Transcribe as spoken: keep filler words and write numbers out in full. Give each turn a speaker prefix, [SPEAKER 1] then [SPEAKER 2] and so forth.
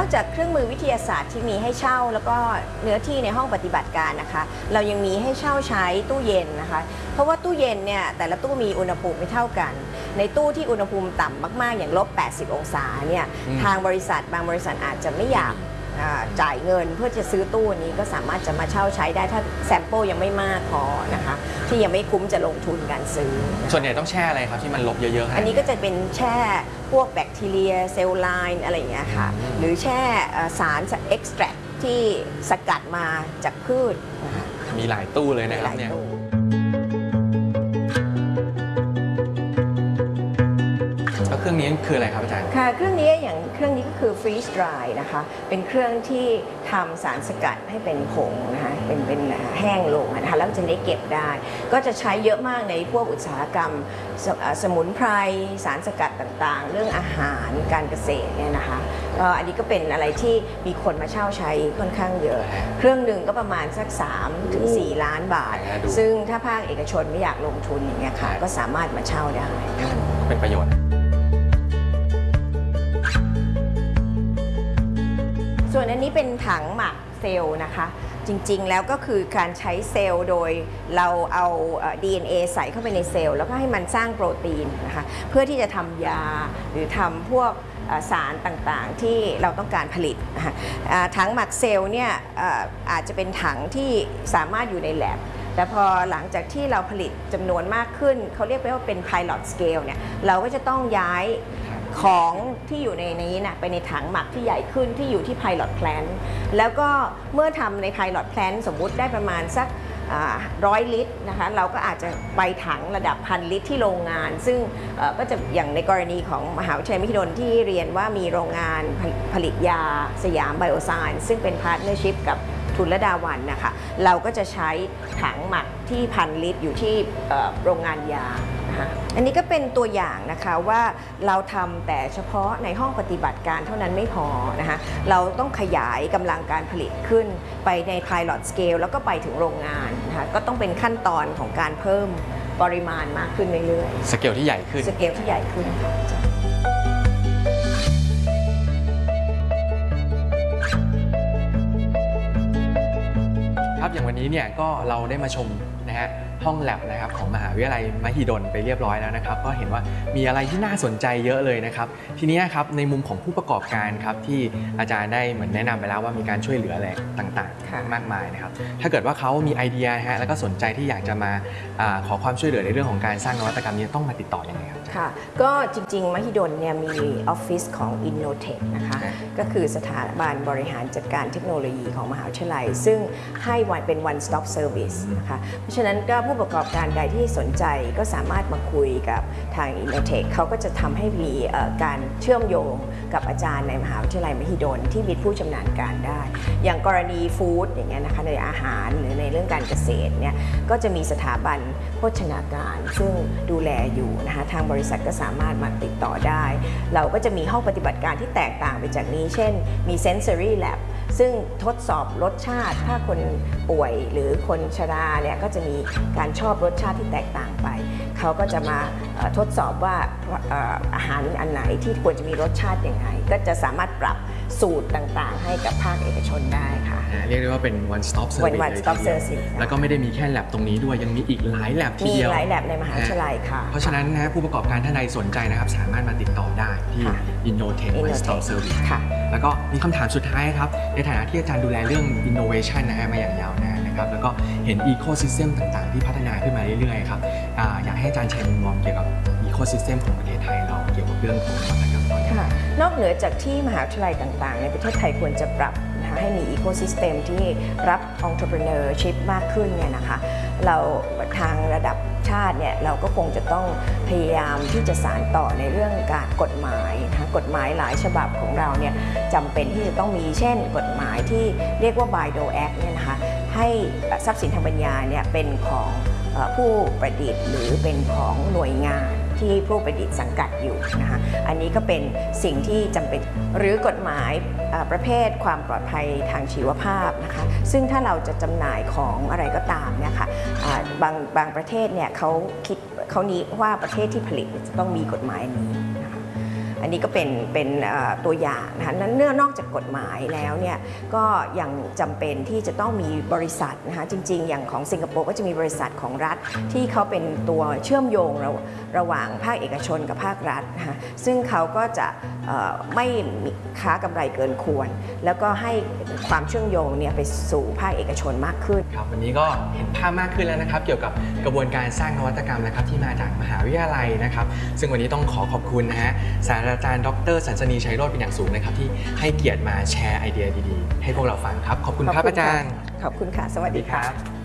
[SPEAKER 1] จากเครื่องมือวิทยาศาสตร์ที่มีให้เช่าแล้วก็เนื้อที่ในห้องปฏิบัติการนะคะเรายังมีให้เช่าใช้ตู้เย็นนะคะเพราะว่าตู้เย็นเนี่ยแต่ละตู้มีอุณหภูมิไม่เท่ากันในตู้ที่อุณหภูมิต่ำมากๆอย่างลบแปดสิบองศาเนี่ยทางบริษัทบางบริษัทอาจจะไม่อยากจ่ายเงินเพื่อจะซื้อตู้นี้ก็สามารถจะมาเช่าใช้ได้ถ้าแซมเปิลยังไม่มากพอนะคะที่ยังไม่คุ้มจะลงทุนการซื้อ
[SPEAKER 2] ส่วนใหญ่ต้องแช่อะไรครับที่มันลบเยอะๆ
[SPEAKER 1] อันนี้ก็จะเป็นแช่พวกแบคทีเรียเซลล์ไลน์อะไรอย่างเงี้ยค่ะหรือแช่สารเอ็กซ์แทรคที่สกัดมาจากพืชนะคะ
[SPEAKER 2] มีหลายตู้เลยนะครับเนี่ยเครื่องนี้คืออะไรครับอาจารย์
[SPEAKER 1] ค่ะเครื่องนี้อย่างเครื่องนี้ก็คือ freeze dry นะคะเป็นเครื่องที่ทำสารสกัดให้เป็นผงนะคะเป็นเป็นแห้งลงนะคะแล้วจะได้เก็บได้ก็จะใช้เยอะมากในพวกอุตสาหกรรม ส, สมุนไพรสารสกัดต่างๆเรื่องอาหารการเกษตรเนี่ยนะคะอันนี้ก็เป็นอะไรที่มีคนมาเช่าใช้ค่อนข้างเยอะเครื่องหนึ่งก็ประมาณสัก สามถึงสี่ ล้านบาทซึ่งถ้าภาคเอกชนไม่อยากลงทุนอย่างเงี้ยค่ะก็สามารถมาเช่าได้
[SPEAKER 2] เป็นประโยชน์
[SPEAKER 1] ส่วนอันนี้เป็นถังหมักเซลล์นะคะจริงๆแล้วก็คือการใช้เซลล์โดยเราเอา ดี เอ็น เอ ใส่เข้าไปในเซลล์แล้วก็ให้มันสร้างโปรตีนนะคะเพื่อที่จะทำยาหรือทำพวกสารต่างๆที่เราต้องการผลิตนะคะถังหมักเซลล์เนี่ยอาจจะเป็นถังที่สามารถอยู่ในแลบแต่พอหลังจากที่เราผลิตจำนวนมากขึ้นเขาเรียกว่าเป็น pilot scale เนี่ยเราก็จะต้องย้ายของที่อยู่ในนี้นะไปในถังหมักที่ใหญ่ขึ้นที่อยู่ที่ pilot plant แล้วก็เมื่อทำใน pilot plant สมมุติได้ประมาณสักร้อยลิตรนะคะเราก็อาจจะไปถังระดับพันลิตรที่โรงงานซึ่งก็จะอย่างในกรณีของมหาวิทยาลัยมหิดลที่เรียนว่ามีโรงงานผลิตยาสยามไบโอไซน์ซึ่งเป็นพาร์ทเนอร์ชิพกับทุนระดาวันนะคะเราก็จะใช้ถังหมักที่พันลิตรอยู่ที่โรงงานยานะคะอันนี้ก็เป็นตัวอย่างนะคะว่าเราทำแต่เฉพาะในห้องปฏิบัติการเท่านั้นไม่พอนะคะเราต้องขยายกำลังการผลิตขึ้นไปใน pilot scale แล้วก็ไปถึงโรงงานนะคะก็ต้องเป็นขั้นตอนของการเพิ่มปริมาณมากขึ้นเรื่อย
[SPEAKER 2] ๆสเกลที่ใหญ่ขึ้น
[SPEAKER 1] สเกลที่ใหญ่ขึ้น
[SPEAKER 2] ครับอย่างวันนี้เนี่ยก็เราได้มาชมนะฮะห้องแลบนะครับของมหาวิทยาลัยมหิดลไปเรียบร้อยแล้วนะครับก็เห็นว่ามีอะไรที่น่าสนใจเยอะเลยนะครับทีนี้ครับในมุมของผู้ประกอบการครับที่อาจารย์ได้เหมือนแนะนำไปแล้วว่ามีการช่วยเหลืออะไรต่างๆมากมายนะครับถ้าเกิดว่าเขามีไอเดียฮะแล้วก็สนใจที่อยากจะมาขอความช่วยเหลือในเรื่องของการสร้างนวัตกรรมนี้ต้องมาติดต่อยังไงครับ
[SPEAKER 1] ค่ะก็จริงๆมหิดลเนี่ยมีออฟฟิศของ Innotech นะคะก็คือสถาบันบริหารจัดการเทคโนโลยีของมหาวิทยาลัยซึ่งให้เป็น one stop service นะคะเพราะฉะนั้นก็ผู้ประกอบการใดที่สนใจก็สามารถมาคุยกับทาง Innotech เขาก็จะทำให้มีการเชื่อมโยงกับอาจารย์ในมหาวิทยาลัยมหิดลที่มีผู้ชำนาญการได้อย่างกรณีฟู้ดอย่างเงี้ยนะคะในอาหารหรือในเรื่องการเกษตรเนี่ยก็จะมีสถาบันโภชนาการซึ่งดูแลอยู่นะคะทางบริษัทก็สามารถมาติดต่อได้เราก็จะมีห้องปฏิบัติการที่แตกต่างไปจากนี้เช่นมี sensory lab ซึ่งทดสอบรสชาติถ้าคนป่วยหรือคนชราเนี่ยก็จะมีการชอบรสชาติที่แตกต่างไปเขาก็จะมาทดสอบว่าอาหารอันไหนที่ควรจะมีรสชาติยังไงก็จะสามารถปรับสูตรต่างๆให้กับภาคเอกชนได้ค่ะ
[SPEAKER 2] เรียกได้ว่าเป็น one stop service
[SPEAKER 1] one stop service
[SPEAKER 2] แล้วก็ไม่ได้มีแค่ lab ตรงนี้ด้วยยังมีอีกหลาย lab ทีเดียว
[SPEAKER 1] มีหลาย lab ในมหาวิทยาลัยค่ะ
[SPEAKER 2] เพราะฉะนั้นนะผู้ประกอบการท่านใดสนใจนะครับสามารถมาติดต่อได้ที่ Innotech one stop service แล้วก็มีคำถามสุดท้ายครับในฐานะที่อาจารย์ดูแลเรื่อง innovation นะฮะมาอย่างยาวนานนะครับแล้วก็เห็น ecosystem ต่างๆที่พัฒนาขึ้นมาเรื่อยๆครับอยากให้อาจารย์แชร์มุมมองเกี่ยวกับ ecosystem ของประเทศไทยเราเกี่ยวกับเรื่องของนวัตกรรมตอนนี้
[SPEAKER 1] นอกเหนือจากที่มหาวิทยาลัยต่างๆในประเทศไทยควรจะปรับนะคะให้มี ecosystem ที่รับ entrepreneurship มากขึ้นเนี่ยนะคะเราทางระดับชาติเนี่ยเราก็คงจะต้องพยายามที่จะสานต่อในเรื่องการกฎหมายนะคะกฎหมายหลายฉบับของเราเนี่ยจำเป็นที่จะต้องมีเช่นกฎหมายที่เรียกว่า Bayh-Dole Act เนี่ยนะคะให้ทรัพย์สินทางปัญญาเนี่ยเป็นของผู้ประดิษฐ์หรือเป็นของหน่วยงานที่ผู้ประดิษฐ์สังกัดอยู่นะคะอันนี้ก็เป็นสิ่งที่จำเป็นหรือกฎหมายประเภทความปลอดภัยทางชีวภาพนะคะซึ่งถ้าเราจะจำหน่ายของอะไรก็ตามเนี่ยค่ะบางบางประเทศเนี่ยเขาคิดเขานี้ว่าประเทศที่ผลิตจะต้องมีกฎหมายนี้นะคะอันนี้ก็เป็นเป็นตัวอย่างนะคะนั้นเนื่องนอกจากกฎหมายแล้วเนี่ยก็ยังจำเป็นที่จะต้องมีบริษัทนะคะจริงๆอย่างของสิงคโปร์ก็จะมีบริษัทของรัฐที่เขาเป็นตัวเชื่อมโยงระระหว่างภาคเอกชนกับภาครัฐนะคะซึ่งเขาก็จะไม่ค้ากำไรเกินควรแล้วก็ให้ความเชื่อมโยงเนี่ยไปสู่ภาคเอกชนมากขึ้น
[SPEAKER 2] ครับวันนี้ก็เห็นภาพมากขึ้นแล้วนะครับเกี่ยวกับกระบวนการสร้างนวัตกรรมนะครับที่มาจากมหาวิทยาลัยนะครับซึ่งวันนี้ต้องขอขอบคุณนะฮะศาสตราจารย์ดร.สันสนีชัยโรจน์เป็นอย่างสูงนะครับที่ให้เกียรติมาแชร์ไอเดียดีๆให้พวกเราฟังครับขอบคุณครับอาจารย์
[SPEAKER 1] ขอบคุณค่ะสวัสดีครับ